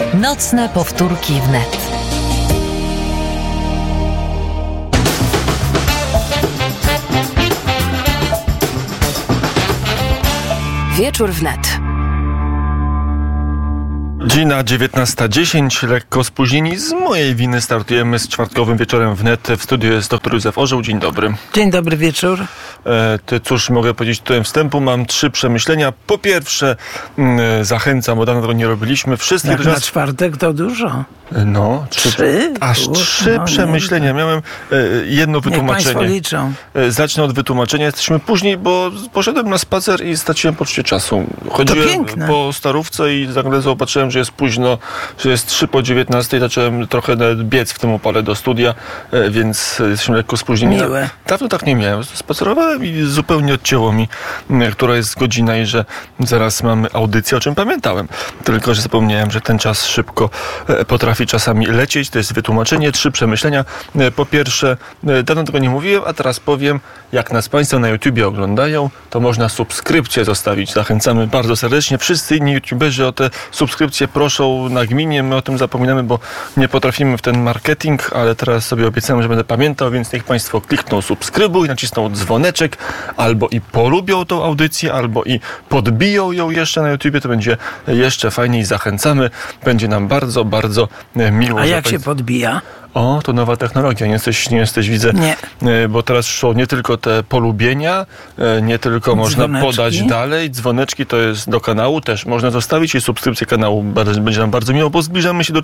Nocne powtórki wnet. Wieczór wnet. Godzina 19:10, lekko spóźnieni. Z mojej winy startujemy z czwartkowym wieczorem wnet. W studiu jest dr Józef Orzeł. Dzień dobry. Dzień dobry wieczór. Cóż mogę powiedzieć tytułem wstępu? Mam 3 przemyślenia. Po pierwsze, zachęcam, bo dawno tego nie robiliśmy. Wszystkich Jak na czwartek to dużo. No, 3? Aż 3 przemyślenia. Nie. Miałem jedno wytłumaczenie. Państwo liczą. Zacznę od wytłumaczenia. Jesteśmy później, bo poszedłem na spacer i straciłem poczucie czasu. Chodziłem po Starówce i nagle zobaczyłem, że jest późno, że jest 3:19. Zacząłem trochę biec w tym upale do studia, więc jesteśmy lekko spóźnieni. Miłe. Dawno tak nie miałem. Spacerowałem i zupełnie odcięło mi, która jest godzina i że zaraz mamy audycję, o czym pamiętałem. Tylko że zapomniałem, że ten czas szybko potrafi czasami lecieć. To jest wytłumaczenie. 3 przemyślenia. Po pierwsze, dawno tego nie mówiłem, a teraz powiem, jak nas Państwo na YouTubie oglądają, to można subskrypcję zostawić. Zachęcamy bardzo serdecznie. Wszyscy inni YouTuberzy o te subskrypcje proszą nagminnie. My o tym zapominamy, bo nie potrafimy w ten marketing, ale teraz sobie obiecałem, że będę pamiętał, więc niech Państwo klikną subskrybuj, nacisną dzwoneczek, albo i polubią tą audycję, albo i podbiją ją jeszcze na YouTubie. To będzie jeszcze fajniej. Zachęcamy. Będzie nam bardzo, bardzo miło. A jak się podbija? O, to nowa technologia. Nie jesteś, widzę. Nie. Bo teraz są nie tylko te polubienia, nie tylko można podać dalej. Dzwoneczki to jest do kanału też. Można zostawić i subskrypcję kanału. Będzie nam bardzo miło, bo zbliżamy się do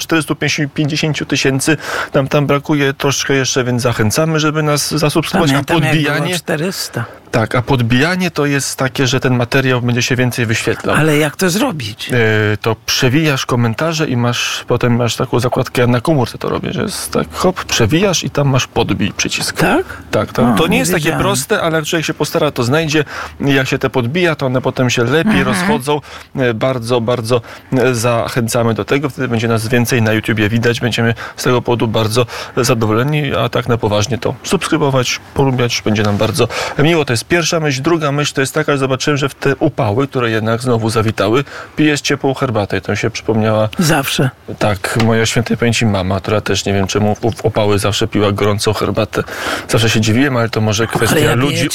450 tysięcy. Tam brakuje troszkę jeszcze, więc zachęcamy, żeby nas zasubskrybować. Pamiętam, a podbijanie... Jak było 400. Tak, a podbijanie to jest takie, że ten materiał będzie się więcej wyświetlał. Ale jak to zrobić? To przewijasz komentarze i potem masz taką zakładkę, ja na komórce to robię, że jest tak, hop, przewijasz i tam masz podbij przycisk. Tak? Tak. To nie jest takie proste, ale jak człowiek się postara, to znajdzie. Jak się te podbija, to one potem się lepiej rozchodzą. Bardzo, bardzo zachęcamy do tego. Wtedy będzie nas więcej na YouTubie widać. Będziemy z tego powodu bardzo zadowoleni, a tak na poważnie to subskrybować, polubiać. Będzie nam bardzo miło. To jest pierwsza myśl. Druga myśl to jest taka, że zobaczyłem, że w te upały, które jednak znowu zawitały, pijesz ciepłą herbatę. I to mi się przypomniała... Zawsze. Tak, moja świętej pamięci mama, która też nie wiem czemu w upały zawsze piła gorącą herbatę. Zawsze się dziwiłem, ale to może kwestia ludzi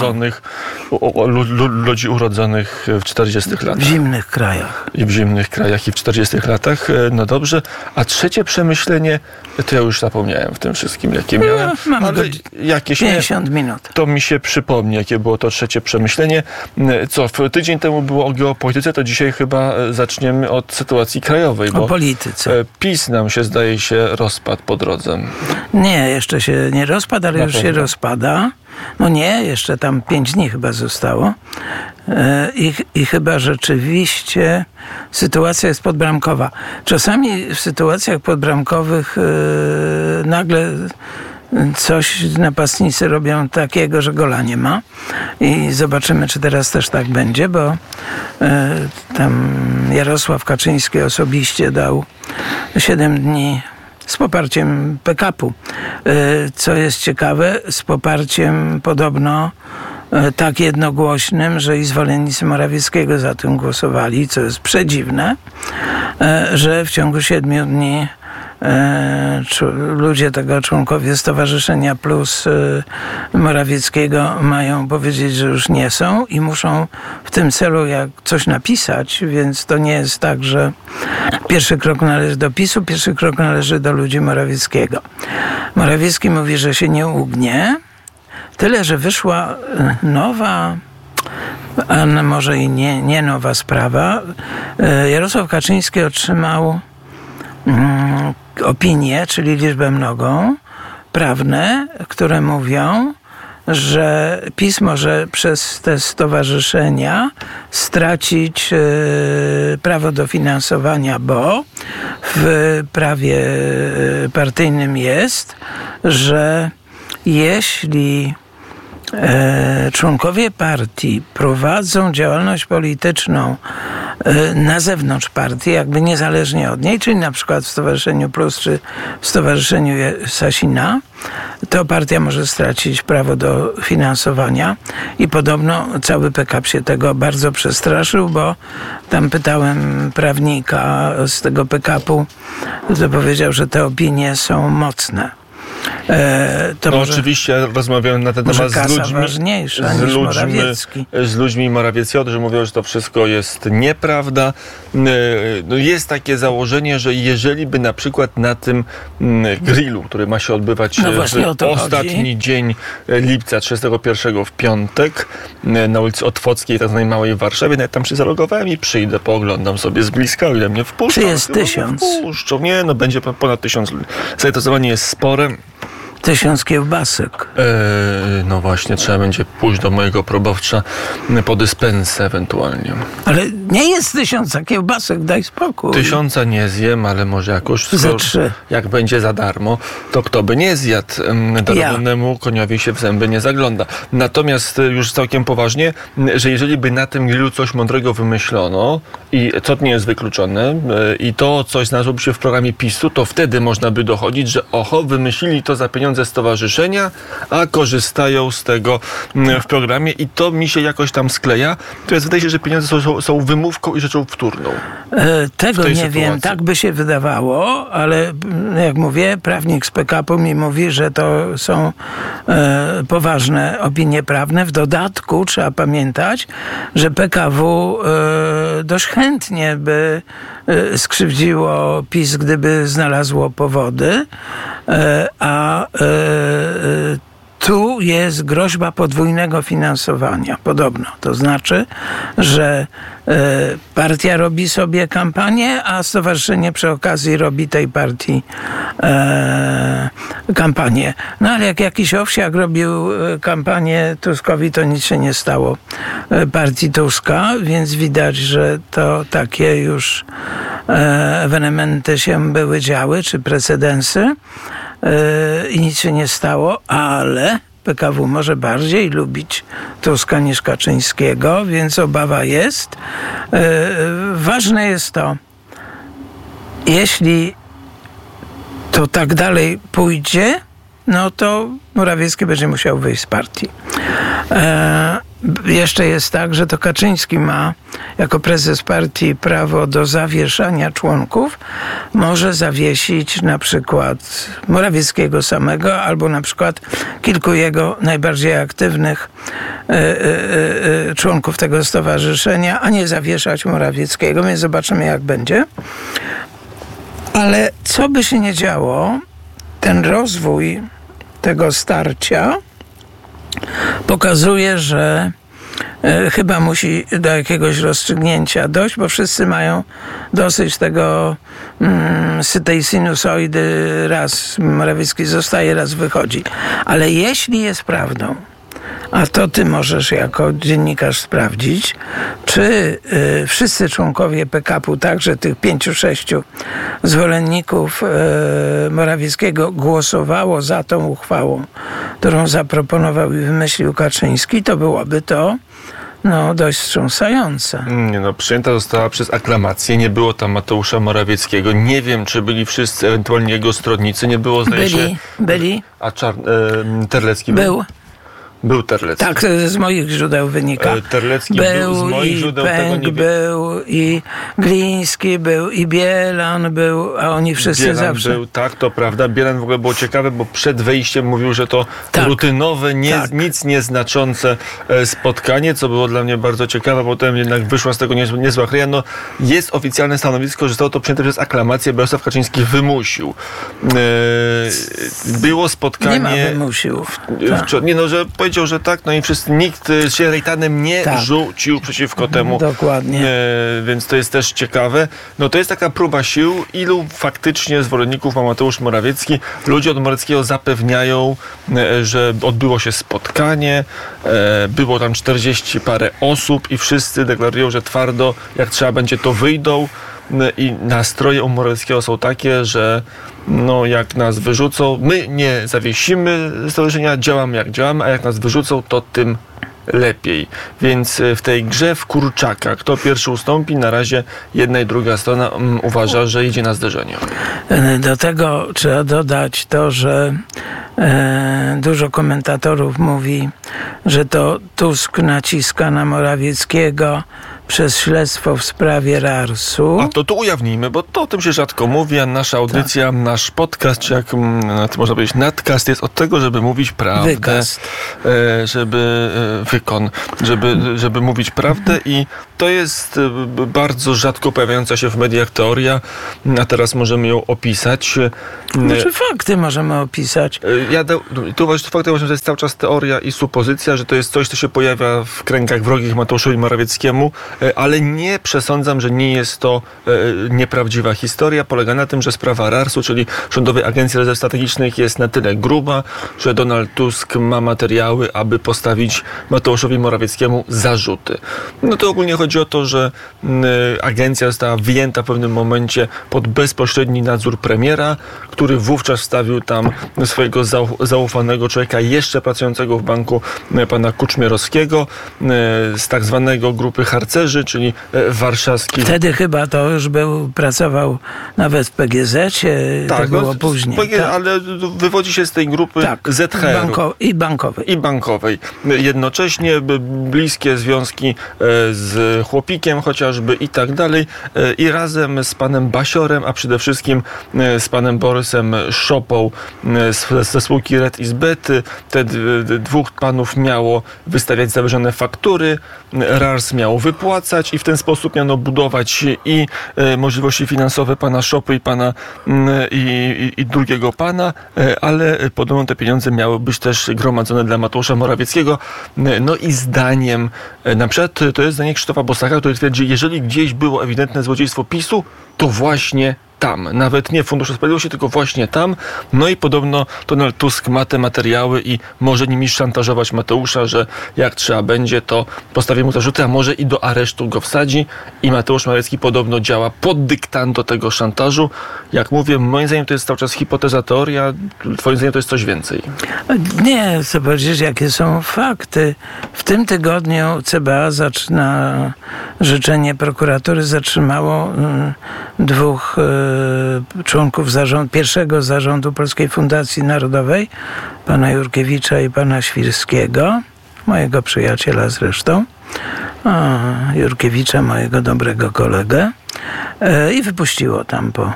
urodzonych w 40 latach. W zimnych krajach. I w zimnych krajach i w 40 latach. No dobrze. A trzecie przemyślenie, to ja już zapomniałem w tym wszystkim, jakie miałem. Mamy jakieś 50 minut. To mi się przypomni, jakie było to trzecie przemyślenie. Tydzień temu było o geopolityce, to dzisiaj chyba zaczniemy od sytuacji krajowej. O polityce. PiS nam się, zdaje się, rozpadł po drodze. Nie, jeszcze się nie rozpadł, ale już się rozpada. No nie, jeszcze tam 5 dni chyba zostało. I chyba rzeczywiście sytuacja jest podbramkowa. Czasami w sytuacjach podbramkowych nagle coś napastnicy robią takiego, że gola nie ma. I zobaczymy, czy teraz też tak będzie, bo tam Jarosław Kaczyński osobiście dał 7 dni z poparciem PKP-u. Co jest ciekawe, z poparciem podobno tak jednogłośnym, że i zwolennicy Morawieckiego za tym głosowali, co jest przedziwne, że w ciągu 7 dni ludzie tego, członkowie Stowarzyszenia Plus Morawieckiego mają powiedzieć, że już nie są i muszą w tym celu jak coś napisać, więc to nie jest tak, że pierwszy krok należy do PiS-u, pierwszy krok należy do ludzi Morawieckiego. Morawiecki mówi, że się nie ugnie, tyle, że wyszła nowa, a może i nie nowa sprawa. Jarosław Kaczyński otrzymał opinie, czyli liczbę mnogą, prawne, które mówią, że PiS może przez te stowarzyszenia stracić prawo do finansowania, bo w prawie partyjnym jest, że jeśli członkowie partii prowadzą działalność polityczną na zewnątrz partii, jakby niezależnie od niej, czyli na przykład w Stowarzyszeniu Plus czy w Stowarzyszeniu Sasina, to partia może stracić prawo do finansowania i podobno cały PKP się tego bardzo przestraszył, bo tam pytałem prawnika z tego PKP-u, to powiedział, że te opinie są mocne. To no oczywiście rozmawiałem na ten temat z ludźmi Morawieckiego, którzy mówią, że to wszystko jest nieprawda. No jest takie założenie, że jeżeli by na przykład na tym grillu, który ma się odbywać w ostatni dzień lipca 31 w piątek na ulicy Otwockiej, tak zwanej Małej Warszawie, nawet tam się zalogowałem i przyjdę, pooglądam sobie z bliska, o ile mnie wpuszczą. Czy jest 1000? Nie, no będzie ponad 1000. Zainteresowanie jest spore. 1000 kiełbasek. No właśnie, trzeba będzie pójść do mojego probowcza po dyspensę ewentualnie. Ale nie jest 1000 kiełbasek, daj spokój. 1000 nie zjem, ale może jakoś za 3. Jak będzie za darmo, to kto by nie zjadł, darmonemu koniowi się w zęby nie zagląda. Natomiast już całkiem poważnie, że jeżeli by na tym grillu coś mądrego wymyślono i co nie jest wykluczone i to coś znalazłoby się w programie PiS-u, to wtedy można by dochodzić, że wymyślili to za pieniądze stowarzyszenia, a korzystają z tego w programie i to mi się jakoś tam skleja. To jest, wydaje się, że pieniądze są wymówką i rzeczą wtórną. Tego nie wiem, tak by się wydawało, ale jak mówię, prawnik z PKP mi mówi, że to są poważne opinie prawne. W dodatku trzeba pamiętać, że PKW dość chętnie by skrzywdziło PiS, gdyby znalazło powody, a tu jest groźba podwójnego finansowania, podobno. To znaczy, że partia robi sobie kampanię, a stowarzyszenie przy okazji robi tej partii kampanię. No ale jak jakiś owsiak robił kampanię Tuskowi, to nic się nie stało partii Tuska, więc widać, że to takie już ewenementy się były działy, czy precedensy i nic się nie stało, ale PKW może bardziej lubić Tuska niż Kaczyńskiego, więc obawa jest. Ważne jest to, jeśli to tak dalej pójdzie, no to Morawiecki będzie musiał wyjść z partii. Jeszcze jest tak, że to Kaczyński ma jako prezes partii prawo do zawieszania członków. Może zawiesić na przykład Morawieckiego samego albo na przykład kilku jego najbardziej aktywnych członków tego stowarzyszenia, a nie zawieszać Morawieckiego, więc zobaczymy, jak będzie. Ale co by się nie działo, ten rozwój tego starcia pokazuje, że chyba musi do jakiegoś rozstrzygnięcia dojść, bo wszyscy mają dosyć tego tej sinusoidy, raz Morawiecki zostaje, raz wychodzi. Ale jeśli jest prawdą, a to ty możesz jako dziennikarz sprawdzić, czy wszyscy członkowie PKP-u, także tych 5-6 zwolenników Morawieckiego głosowało za tą uchwałą, którą zaproponował i wymyślił Kaczyński, to byłoby to dość wstrząsające. Nie przyjęta została przez aklamację. Nie było tam Mateusza Morawieckiego. Nie wiem, czy byli wszyscy, ewentualnie jego stronnicy. Nie było, zdaje się... Byli. A Terlecki był? Był Terlecki. Tak, z moich źródeł wynika. Terlecki był z moich źródeł, Pęk tego nie był, i Gliński był, i Bielan był, a oni wszyscy Bielan zawsze... był, tak, to prawda. Bielan w ogóle było ciekawe, bo przed wejściem mówił, że to rutynowe, nic nieznaczące spotkanie, co było dla mnie bardzo ciekawe, bo potem jednak wyszła z tego niezła chryja. Jest oficjalne stanowisko, że zostało to przyjęte przez aklamację, bo Jarosław Kaczyński wymusił. Było spotkanie... Nie ma wymusił. Że powiedział, że tak, i nikt się rejtanem nie rzucił przeciwko temu. Dokładnie. Więc to jest też ciekawe. To jest taka próba sił, ilu faktycznie zwolenników ma Mateusz Morawiecki. Ludzie od Morawieckiego zapewniają, że odbyło się spotkanie, było tam 40 parę osób i wszyscy deklarują, że twardo, jak trzeba będzie, to wyjdą. I nastroje u Morawieckiego są takie, że jak nas wyrzucą, my nie zawiesimy stowarzyszenia, działamy jak działamy, a jak nas wyrzucą, to tym lepiej. Więc w tej grze w kurczaka, kto pierwszy ustąpi, na razie jedna i druga strona uważa, że idzie na zderzenie. Do tego trzeba dodać to, że dużo komentatorów mówi, że to Tusk naciska na Morawieckiego przez śledztwo w sprawie RARS-u. A to tu ujawnijmy, bo to o tym się rzadko mówi, a nasza audycja, nasz podcast, czy jak można powiedzieć, nadcast jest od tego, żeby mówić prawdę. Wykast. Żeby mówić prawdę i to jest bardzo rzadko pojawiająca się w mediach teoria, a teraz możemy ją opisać. Znaczy fakty możemy opisać. Tu uważam, że faktem, że to jest cały czas teoria i supozycja, że to jest coś, co się pojawia w kręgach wrogich Mateuszowi Morawieckiemu, ale nie przesądzam, że nie jest to nieprawdziwa historia. Polega na tym, że sprawa RARS-u, czyli Rządowej Agencji Rezerw Strategicznych, jest na tyle gruba, że Donald Tusk ma materiały, aby postawić Mateuszowi Morawieckiemu zarzuty. No to ogólnie chodzi o to, że agencja została wyjęta w pewnym momencie pod bezpośredni nadzór premiera, który wówczas wstawił tam swojego zaufanego człowieka, jeszcze pracującego w banku, pana Kuczmierowskiego, z tak zwanego grupy harcerzy, czyli warszawskich. Wtedy chyba to już pracował nawet w PGZ-cie, tak, to było później. Ale wywodzi się z tej grupy ZHR-u. I bankowej. Jednocześnie bliskie związki z Chłopikiem chociażby i tak dalej. I razem z panem Basiorem, a przede wszystkim z panem Borysem Szopą ze spółki Red Izbety. Te dwóch panów miało wystawiać zawyżone faktury, RARS miał wypłacać i w ten sposób miano budować i możliwości finansowe pana Szopy i pana i drugiego pana, ale podobno te pieniądze miały być też gromadzone dla Mateusza Morawieckiego. No i zdaniem, na przykład to jest zdanie Krzysztofa Bosaka, który twierdzi, jeżeli gdzieś było ewidentne złodziejstwo PiS-u, to właśnie tam. Nawet nie w Funduszu Sprawiedliwości, tylko właśnie tam. No i podobno Donald Tusk ma te materiały i może nimi szantażować Mateusza, że jak trzeba będzie, to postawi mu zarzuty, a może i do aresztu go wsadzi. I Mateusz Morawiecki podobno działa pod dyktando tego szantażu. Jak mówię, moim zdaniem to jest cały czas hipoteza, teoria. Twoim zdaniem to jest coś więcej. Nie, chcę powiedzieć, jakie są fakty. W tym tygodniu CBA na życzenie prokuratury zatrzymało dwóch członków pierwszego zarządu Polskiej Fundacji Narodowej, pana Jurkiewicza i pana Świrskiego, mojego przyjaciela zresztą, Jurkiewicza, mojego dobrego kolegę, i wypuściło tam po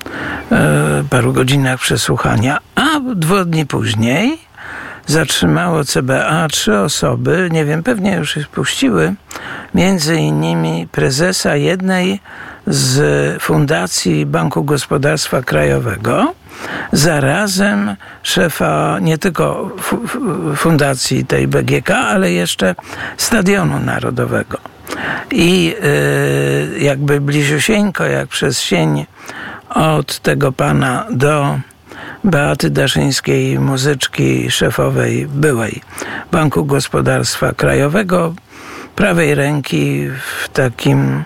paru godzinach przesłuchania, a 2 dni później zatrzymało CBA 3 osoby, nie wiem, pewnie już ich puściły, między innymi prezesa jednej z Fundacji Banku Gospodarstwa Krajowego, zarazem szefa nie tylko fundacji tej BGK, ale jeszcze Stadionu Narodowego. I jakby bliziusieńko, jak przez sień od tego pana do Beaty Daszyńskiej, muzyczki szefowej byłej Banku Gospodarstwa Krajowego, prawej ręki w takim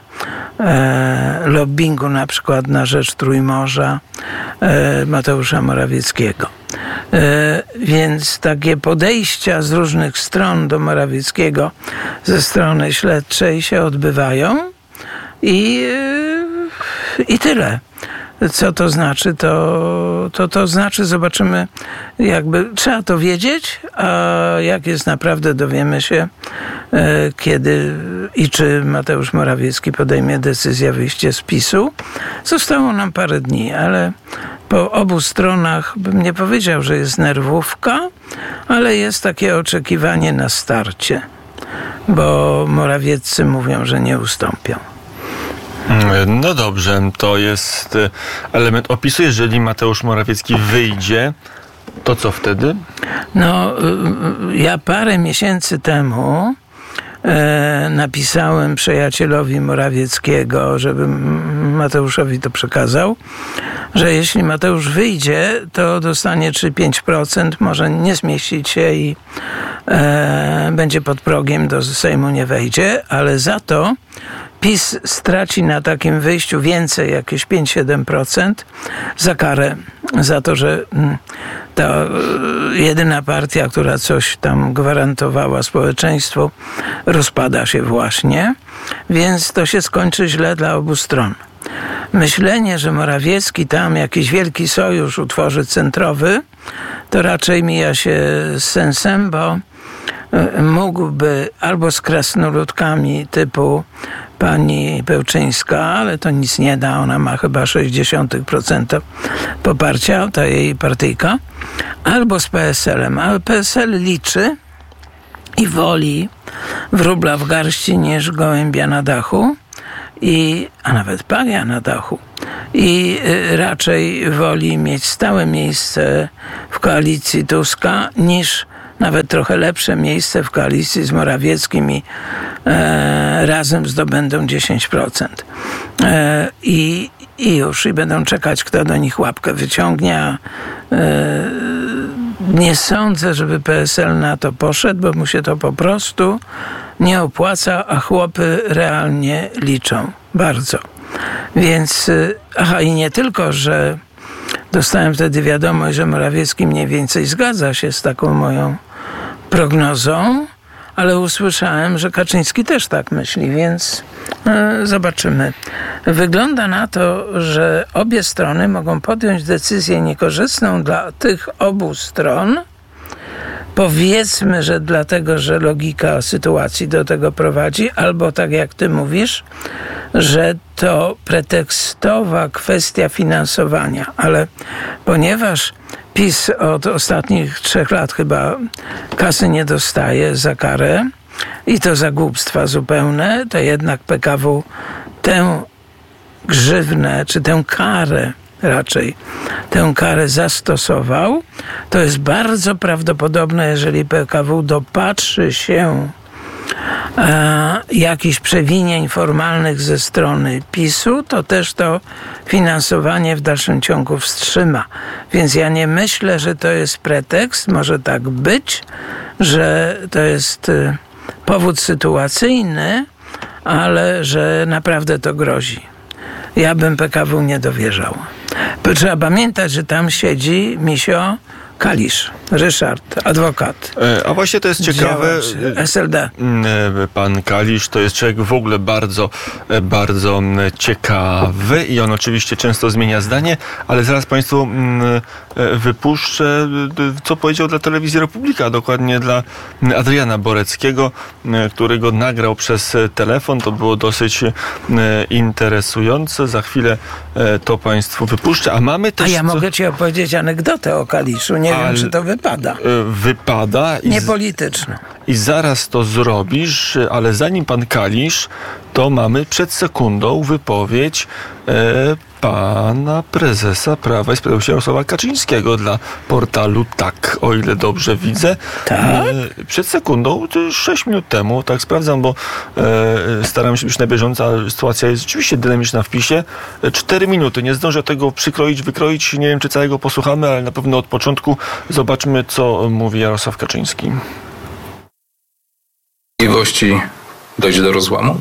lobbingu na przykład na rzecz Trójmorza Mateusza Morawieckiego. Więc takie podejścia z różnych stron do Morawieckiego ze strony śledczej się odbywają i tyle. Co to znaczy? To znaczy, zobaczymy, jakby trzeba to wiedzieć, a jak jest naprawdę, dowiemy się, kiedy i czy Mateusz Morawiecki podejmie decyzję wyjścia z PiS-u. Zostało nam parę dni, ale po obu stronach bym nie powiedział, że jest nerwówka, ale jest takie oczekiwanie na starcie, bo Morawieccy mówią, że nie ustąpią. No dobrze, to jest element opisu. Jeżeli Mateusz Morawiecki wyjdzie, to co wtedy? No, ja parę miesięcy temu napisałem przyjacielowi Morawieckiego, żeby Mateuszowi to przekazał, że jeśli Mateusz wyjdzie, to dostanie 3-5%, może nie zmieścić się i będzie pod progiem, do Sejmu nie wejdzie, ale za to PiS straci na takim wyjściu więcej, jakieś 5-7% za karę, za to, że ta jedyna partia, która coś tam gwarantowała społeczeństwu, rozpada się właśnie, więc to się skończy źle dla obu stron. Myślenie, że Morawiecki tam jakiś wielki sojusz utworzy centrowy, to raczej mija się z sensem, bo mógłby albo z krasnoludkami typu pani Pełczyńska, ale to nic nie da, ona ma chyba 0,6% poparcia, ta jej partyjka, albo z PSL-em, ale PSL liczy i woli wróbla w garści niż gołębia na dachu, a nawet pagia na dachu. I raczej woli mieć stałe miejsce w koalicji Tuska niż nawet trochę lepsze miejsce w koalicji z Morawieckim i razem zdobędą 10%. I będą czekać, kto do nich łapkę wyciągnie. Nie sądzę, żeby PSL na to poszedł, bo mu się to po prostu nie opłaca, a chłopy realnie liczą. Bardzo. Więc, i nie tylko, że dostałem wtedy wiadomość, że Morawiecki mniej więcej zgadza się z taką moją prognozą, ale usłyszałem, że Kaczyński też tak myśli, więc zobaczymy. Wygląda na to, że obie strony mogą podjąć decyzję niekorzystną dla tych obu stron. Powiedzmy, że dlatego, że logika sytuacji do tego prowadzi, albo tak jak ty mówisz, że to pretekstowa kwestia finansowania, ale ponieważ PiS od ostatnich 3 lat chyba kasy nie dostaje za karę i to za głupstwa zupełne, to jednak PKW tę grzywnę, czy tę karę zastosował. To jest bardzo prawdopodobne, jeżeli PKW dopatrzy się jakichś przewinień formalnych ze strony PiS-u, to też to finansowanie w dalszym ciągu wstrzyma. Więc ja nie myślę, że to jest pretekst. Może tak być, że to jest powód sytuacyjny, ale że naprawdę to grozi. Ja bym PKW nie dowierzał. Trzeba pamiętać, że tam siedzi misio Kalisz, Ryszard, adwokat. A właśnie to jest ciekawe. SLD. Pan Kalisz to jest człowiek w ogóle bardzo, bardzo ciekawy i on oczywiście często zmienia zdanie, ale zaraz Państwu wypuszczę, co powiedział dla Telewizji Republika, dokładnie dla Adriana Boreckiego, który go nagrał przez telefon. To było dosyć interesujące. Za chwilę to Państwu wypuszczę. A mamy też... ja mogę Ci opowiedzieć anegdotę o Kaliszu. Nie wiem, czy to wypada. Wypada. Niepolityczną. I zaraz to zrobisz, ale zanim pan Kalisz, to mamy przed sekundą wypowiedź pana prezesa Prawa i Sprawiedliwości Jarosława Kaczyńskiego dla portalu Tak, o ile dobrze widzę. Tak? Przed sekundą, 6 minut temu, tak sprawdzam, bo staram się być na bieżąco, ale sytuacja jest rzeczywiście dynamiczna w PiS-ie. 4 minuty, nie zdążę tego przykroić, wykroić, nie wiem, czy całego posłuchamy, ale na pewno od początku zobaczmy, co mówi Jarosław Kaczyński. Możliwości dojdzie do rozłamu?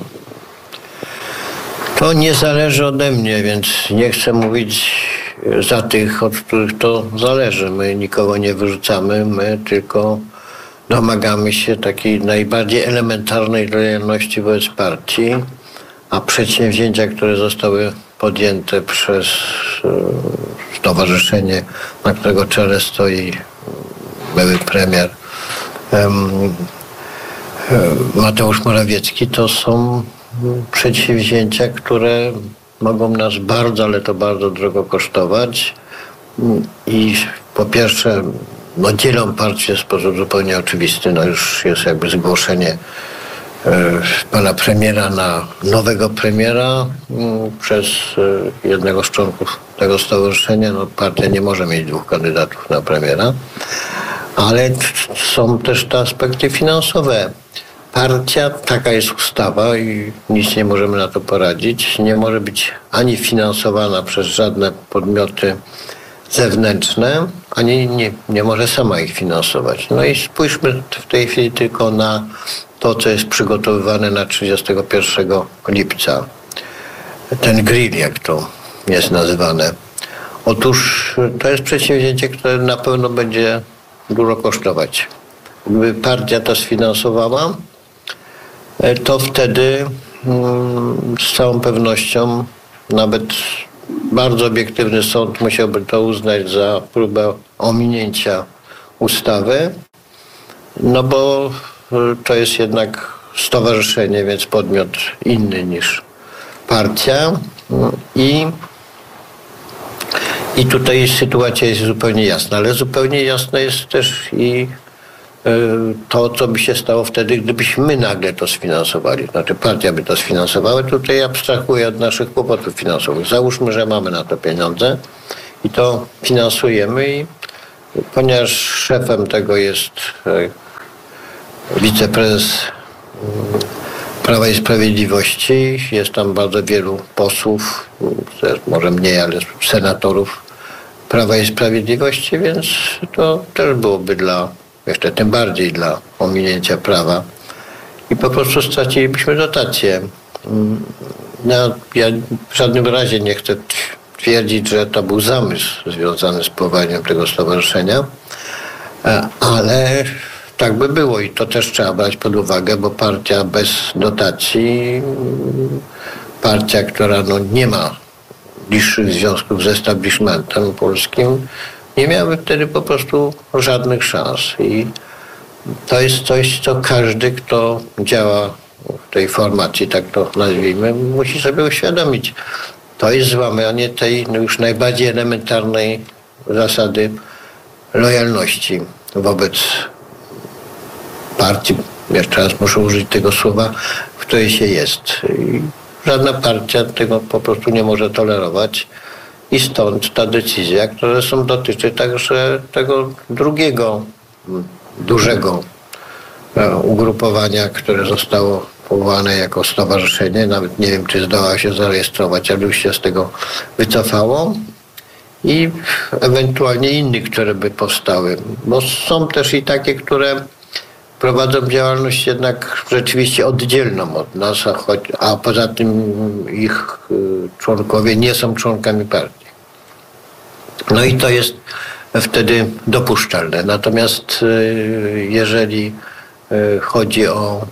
To nie zależy ode mnie, więc nie chcę mówić za tych, od których to zależy. My nikogo nie wyrzucamy, my tylko domagamy się takiej najbardziej elementarnej lojalności wobec partii, a przedsięwzięcia, które zostały podjęte przez stowarzyszenie, na którego czele stoi były premier Mateusz Morawiecki, to są przedsięwzięcia, które mogą nas bardzo, ale to bardzo drogo kosztować. I po pierwsze, dzielą partię w sposób zupełnie oczywisty. Już jest jakby zgłoszenie pana premiera na nowego premiera przez jednego z członków tego stowarzyszenia. Partia nie może mieć 2 kandydatów na premiera. Ale są też te aspekty finansowe. Partia, taka jest ustawa i nic nie możemy na to poradzić, nie może być ani finansowana przez żadne podmioty zewnętrzne, ani nie może sama ich finansować. I spójrzmy w tej chwili tylko na to, co jest przygotowywane na 31 lipca. Ten grill, jak to jest nazywane. Otóż to jest przedsięwzięcie, które na pewno będzie dużo kosztować. Gdyby partia to sfinansowała, to wtedy z całą pewnością nawet bardzo obiektywny sąd musiałby to uznać za próbę ominięcia ustawy, no bo to jest jednak stowarzyszenie, więc podmiot inny niż partia i tutaj sytuacja jest zupełnie jasna, ale zupełnie jasne jest też i to, co by się stało wtedy, gdybyśmy nagle to sfinansowali. Znaczy partia by to sfinansowała. Tutaj abstrahuję od naszych kłopotów finansowych. Załóżmy, że mamy na to pieniądze i to finansujemy i ponieważ szefem tego jest wiceprezes Prawa i Sprawiedliwości, jest tam bardzo wielu posłów, może mniej, ale senatorów Prawa i Sprawiedliwości, więc to też byłoby jeszcze tym bardziej dla ominięcia prawa i po prostu stracilibyśmy dotację. Ja w żadnym razie nie chcę twierdzić, że to był zamysł związany z powołaniem tego stowarzyszenia, ale tak by było i to też trzeba brać pod uwagę, bo partia bez dotacji, partia, która nie ma bliższych związków z establishmentem polskim, nie miałaby wtedy po prostu żadnych szans. I to jest coś, co każdy, kto działa w tej formacji, tak to nazwijmy, musi sobie uświadomić. To jest złamanie tej już najbardziej elementarnej zasady lojalności wobec partii. Jeszcze raz muszę użyć tego słowa, w której się jest. I żadna partia tego po prostu nie może tolerować. I stąd ta decyzja, która zresztą dotyczy także tego drugiego dużego ugrupowania, które zostało powołane jako stowarzyszenie. Nawet nie wiem, czy zdoła się zarejestrować, ale już się z tego wycofało. I ewentualnie innych, które by powstały. Bo są też i takie, które prowadzą działalność jednak rzeczywiście oddzielną od nas, a poza tym ich członkowie nie są członkami partii. No i to jest wtedy dopuszczalne. Natomiast jeżeli chodzi o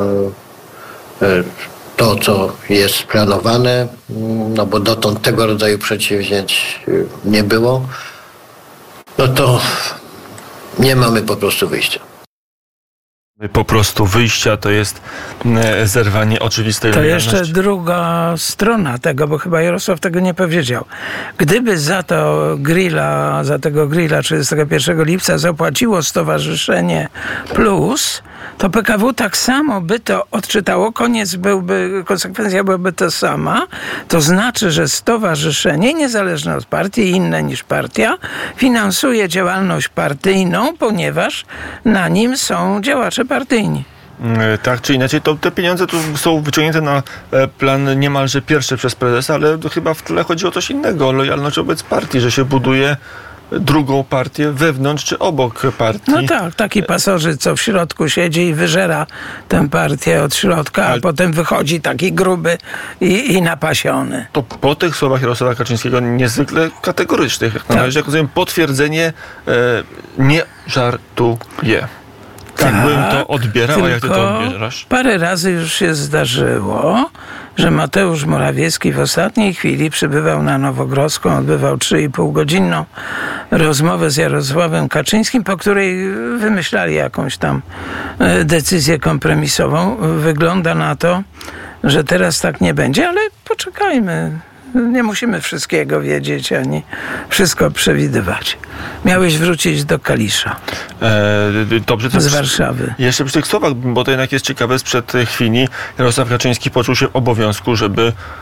to, co jest planowane, no bo dotąd tego rodzaju przedsięwzięć nie było, no to nie mamy po prostu wyjścia. Po prostu wyjścia to jest zerwanie oczywistej lojalności. To jeszcze druga strona tego, bo chyba Jarosław tego nie powiedział. Gdyby za tego grilla 31 lipca zapłaciło Stowarzyszenie Plus, to PKW tak samo by to odczytało, konsekwencja byłaby ta sama. To znaczy, że stowarzyszenie, niezależne od partii, inne niż partia, finansuje działalność partyjną, ponieważ na nim są działacze partyjni. Tak czy inaczej, to te pieniądze tu są wyciągnięte na plan niemalże pierwszy przez prezesa, ale chyba w tle chodzi o coś innego, o lojalność wobec partii, że się buduje drugą partię wewnątrz czy obok partii. No tak, taki pasożyt, co w środku siedzi i wyżera tę partię od środka, a potem wychodzi taki gruby i napasiony. To po tych słowach Jarosława Kaczyńskiego niezwykle kategorycznych, jak na razie, jak rozumiem, potwierdzenie nie żartuje. Tak bym to odbierał, a jak ty to odbierasz? Parę razy już się zdarzyło, że Mateusz Morawiecki w ostatniej chwili przybywał na Nowogrodzką, odbywał 3,5-godzinną rozmowę z Jarosławem Kaczyńskim, po której wymyślali jakąś tam decyzję kompromisową. Wygląda na to, że teraz tak nie będzie, ale poczekajmy. Nie musimy wszystkiego wiedzieć, ani wszystko przewidywać. Miałeś wrócić do Kalisza. Dobrze, to z Warszawy. Jeszcze przy tych słowach, bo to jednak jest ciekawe, sprzed chwili Jarosław Kaczyński poczuł się w obowiązku, żeby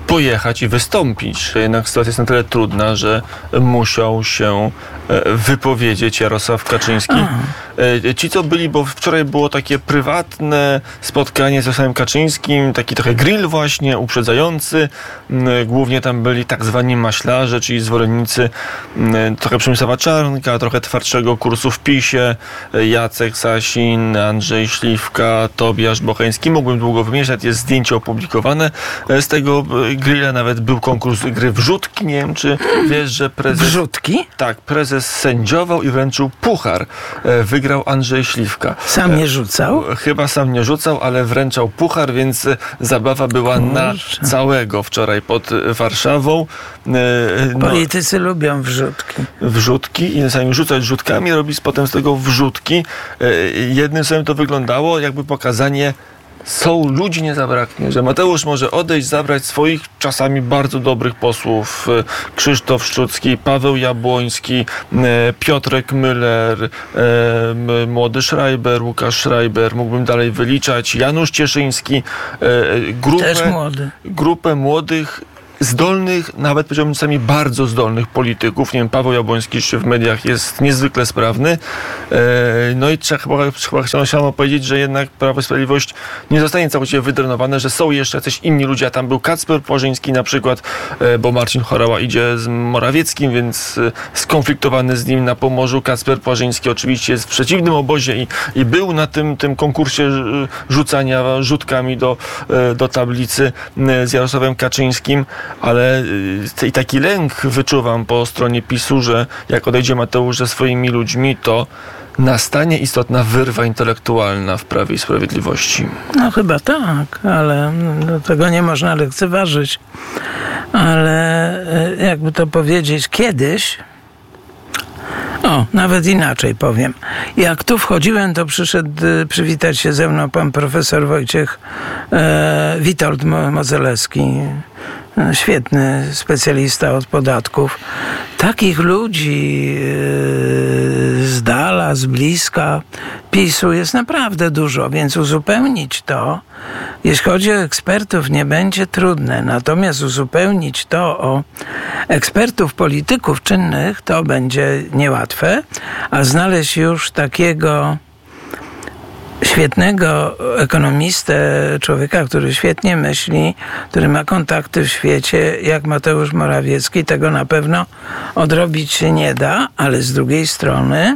pojechać i wystąpić. Jednak sytuacja jest na tyle trudna, że musiał się wypowiedzieć Jarosław Kaczyński. Ci, co byli, bo wczoraj było takie prywatne spotkanie z Jarosławem Kaczyńskim, taki trochę grill właśnie, uprzedzający. Głównie tam byli tak zwani maślarze, czyli zwolennicy trochę Przemysława Czarnka, trochę twardszego kursu w PiS-ie, Jacek Sasin, Andrzej Śliwka, Tobiasz Bocheński. Mógłbym długo wymieszać, jest zdjęcie opublikowane z tego grilla, nawet był konkurs gry wrzutki. Nie wiem, czy wiesz, że prezes... Wrzutki? Tak, prezes sędziował i wręczył puchar. Wygrał Andrzej Śliwka. Sam nie rzucał? Chyba sam nie rzucał, ale wręczał puchar, więc zabawa była na całego wczoraj pod Warszawą. Politycy lubią wrzutki. Wrzutki i sami rzucać rzutkami, robi potem z tego wrzutki. Jednym słowem to wyglądało jakby pokazanie, ludzi nie zabraknie, że Mateusz może odejść, zabrać swoich czasami bardzo dobrych posłów. Krzysztof Szczucki, Paweł Jabłoński, Piotrek Müller, młody Schreiber, Łukasz Schreiber, mógłbym dalej wyliczać, Janusz Cieszyński, też młody. Grupę młodych, zdolnych, nawet powiedziałbym czasami bardzo zdolnych polityków. Nie wiem, Paweł Jabłoński jeszcze w mediach jest niezwykle sprawny. No i chciano powiedzieć, że jednak Prawo i Sprawiedliwość nie zostanie całkowicie wydrenowane, że są jeszcze jacyś inni ludzie, a tam był Kacper Płażyński na przykład, bo Marcin Horała idzie z Morawieckim, więc skonfliktowany z nim na Pomorzu. Kacper Płażyński oczywiście jest w przeciwnym obozie i był na tym konkursie rzucania rzutkami do tablicy z Jarosławem Kaczyńskim. Ale i taki lęk wyczuwam po stronie PiS-u, że jak odejdzie Mateusz ze swoimi ludźmi, to nastanie istotna wyrwa intelektualna w Prawie i Sprawiedliwości. No chyba tak, ale tego nie można lekceważyć. Ale jakby to powiedzieć, kiedyś, nawet inaczej powiem. Jak tu wchodziłem, to przyszedł przywitać się ze mną pan profesor Wojciech Witold Modzelewski. Świetny specjalista od podatków. Takich ludzi z dala, z bliska PiS-u jest naprawdę dużo, więc uzupełnić to, jeśli chodzi o ekspertów, nie będzie trudne. Natomiast uzupełnić to o ekspertów, polityków czynnych, to będzie niełatwe, a znaleźć już takiego świetnego ekonomistę, człowieka, który świetnie myśli, który ma kontakty w świecie, jak Mateusz Morawiecki, tego na pewno odrobić się nie da, ale z drugiej strony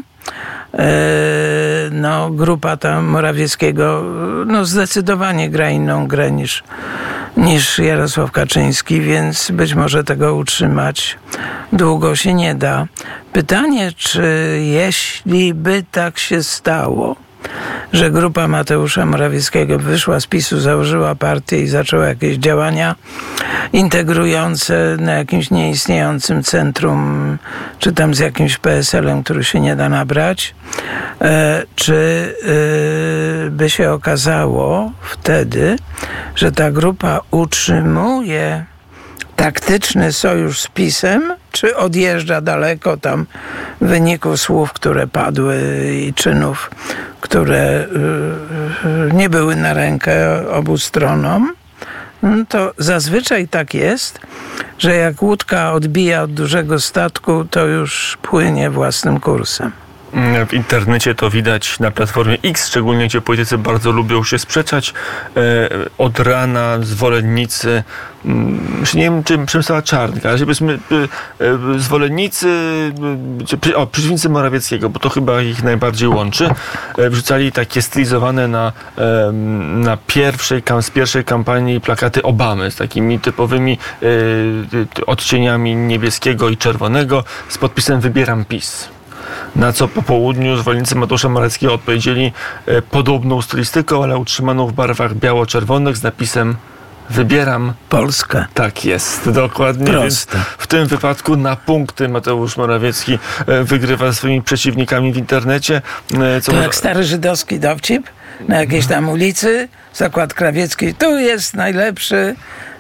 grupa tam Morawieckiego zdecydowanie gra inną grę niż Jarosław Kaczyński, więc być może tego utrzymać długo się nie da. Pytanie, czy jeśli by tak się stało, że grupa Mateusza Morawieckiego wyszła z PiS-u, założyła partię i zaczęła jakieś działania integrujące na jakimś nieistniejącym centrum, czy tam z jakimś PSL-em, który się nie da nabrać, czy by się okazało wtedy, że ta grupa utrzymuje taktyczny sojusz z PiS-em, czy odjeżdża daleko tam w wyniku słów, które padły i czynów, które nie były na rękę obu stronom, to zazwyczaj tak jest, że jak łódka odbija od dużego statku, to już płynie własnym kursem. W internecie to widać na Platformie X, szczególnie gdzie politycy bardzo lubią się sprzeczać. Od rana zwolennicy, nie wiem czym Przemysława Czarnka, ale powiedzmy zwolennicy, przeciwnicy Morawieckiego, bo to chyba ich najbardziej łączy, wrzucali takie stylizowane z pierwszej kampanii plakaty Obamy z takimi typowymi odcieniami niebieskiego i czerwonego z podpisem "Wybieram PiS". Na co po południu zwolennicy Mateusza Morawieckiego odpowiedzieli podobną stylistyką, ale utrzymaną w barwach biało-czerwonych z napisem "Wybieram Polskę". Tak jest, dokładnie. Więc w tym wypadku na punkty Mateusz Morawiecki wygrywa ze swoimi przeciwnikami w internecie. To jak stary żydowski dowcip na jakiejś tam ulicy, zakład krawiecki, tu jest najlepszy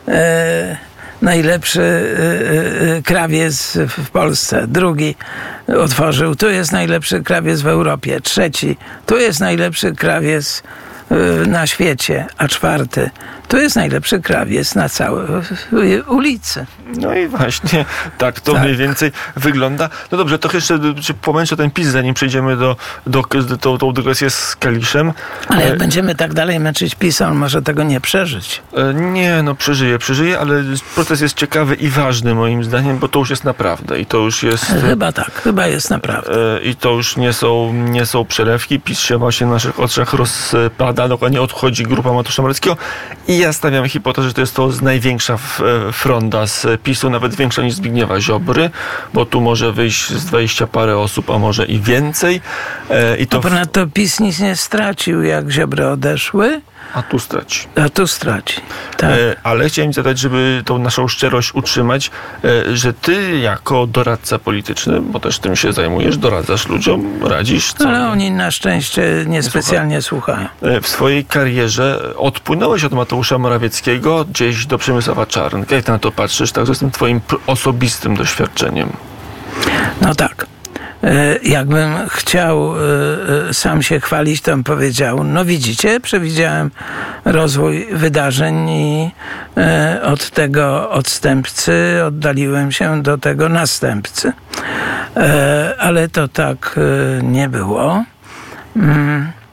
krawiec w Polsce. Drugi otworzył, tu jest najlepszy krawiec w Europie. Trzeci, tu jest najlepszy krawiec na świecie, a 4 to jest najlepszy krawiec na całej ulicy. No i właśnie tak to mniej więcej wygląda. No dobrze, to jeszcze pomęczę ten PiS, zanim przejdziemy do tą dygresję z Kaliszem. Ale jak będziemy tak dalej męczyć PiS, on może tego nie przeżyć. Nie, no przeżyje, ale proces jest ciekawy i ważny moim zdaniem, bo to już jest naprawdę i to już jest... Chyba jest naprawdę. I to już nie są przelewki. PiS się właśnie na naszych oczach rozpada, dokładnie odchodzi grupa Mateusza Morawieckiego i ja stawiam hipotezę, że to jest to największa fronda z PiS-u, nawet większa niż Zbigniewa Ziobry, bo tu może wyjść z 20 parę osób, a może i więcej. I to ponadto PiS nic nie stracił, jak Ziobry odeszły. A tu straci. Tak. Ale chciałem zadać, żeby tą naszą szczerość utrzymać, że ty jako doradca polityczny, bo też tym się zajmujesz, doradzasz ludziom, radzisz. Ale oni na szczęście niespecjalnie słuchają. W swojej karierze odpłynąłeś od Mateusza Morawieckiego gdzieś do Przemysława Czarnka. Jak ty na to patrzysz, także z tym twoim osobistym doświadczeniem? No tak. Jakbym chciał sam się chwalić, to bym powiedział, no widzicie, przewidziałem rozwój wydarzeń i od tego odstępcy oddaliłem się do tego następcy. Ale to tak nie było.